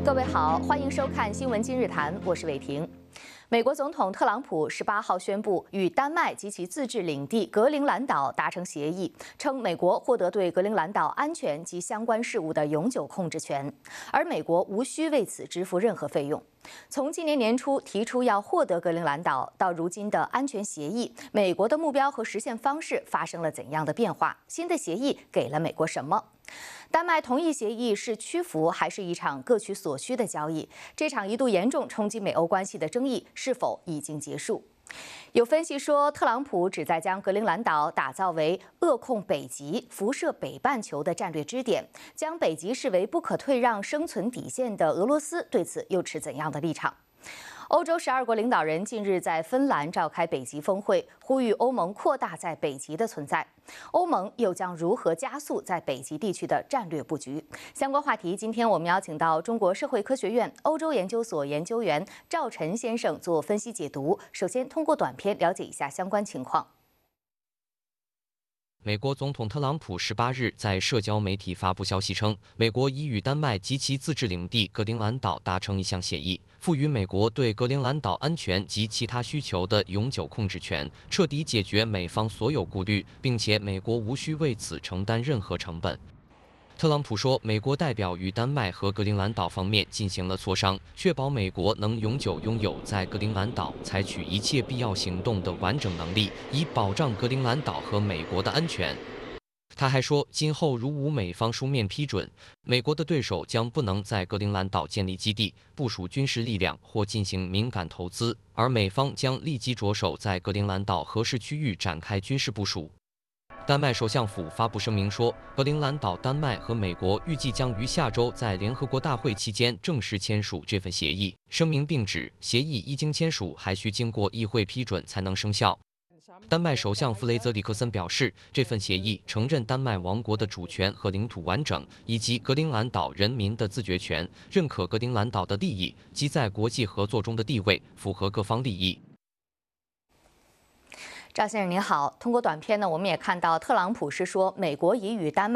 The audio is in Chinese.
各位好，欢迎收看《新闻今日谈》，我是伟婷。美国总统特朗普18号宣布与丹麦及其自治领地格陵兰岛达成协议，称美国获得对格陵兰岛安全及相关事务的永久控制权，而美国无需为此支付任何费用。从今年年初提出要获得格陵兰岛到如今的安全协议，美国的目标和实现方式发生了怎样的变化？新的协议给了美国什么？丹麦同意协议是屈服，还是一场各取所需的交易？这场一度严重冲击美欧关系的争议是否已经结束？有分析说，特朗普旨在将格陵兰岛打造为扼控北极、辐射北半球的战略支点，将北极视为不可退让生存底线的俄罗斯对此又持怎样的立场？欧洲12国领导人近日在芬兰召开北极峰会，呼吁欧盟扩大在北极的存在。欧盟又将如何加速在北极地区的战略布局？相关话题，今天我们邀请到中国社会科学院欧洲研究所研究员赵晨先生做分析解读。首先，通过短片了解一下相关情况。 美国总统特朗普18日在社交媒体发布消息称，美国已与丹麦及其自治领地格陵兰岛达成一项协议，赋予美国对格陵兰岛安全及其他需求的永久控制权，彻底解决美方所有顾虑，并且美国无需为此承担任何成本。特朗普说，美国代表与丹麦和格陵兰岛方面进行了磋商，确保美国能永久拥有在格陵兰岛采取一切必要行动的完整能力，以保障格陵兰岛和美国的安全。他还说，今后如无美方书面批准，美国的对手将不能在格陵兰岛建立基地、部署军事力量或进行敏感投资，而美方将立即着手在格陵兰岛合适区域展开军事部署。丹麦首相府发布声明说，格陵兰岛丹麦和美国预计将于下周在联合国大会期间正式签署这份协议。声明并指，协议一经签署，还需经过议会批准才能生效。丹麦首相弗雷泽里克森表示，这份协议承认丹麦王国的主权和领土完整，以及格陵兰岛人民的自决权，认可格陵兰岛的利益及在国际合作中的地位，符合各方利益。 赵先生您好，通过短片呢，我们也看到特朗普是说，美国已与丹麦